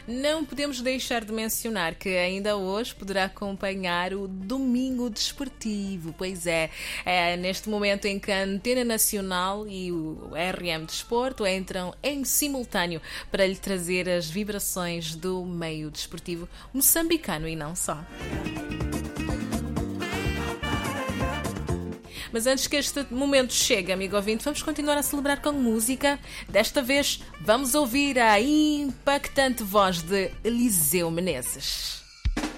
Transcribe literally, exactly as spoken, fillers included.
Não podemos deixar de mencionar que ainda hoje poderá acompanhar o Domingo Desportivo. Pois é, é neste momento em que a Antena Nacional e o R M Desporto entram em simultâneo para lhe trazer as vibrações do meio desportivo moçambicano e não só. Mas antes que este momento chegue, amigo ouvinte, vamos continuar a celebrar com música. Desta vez, vamos ouvir a impactante voz de Eliseu Menezes.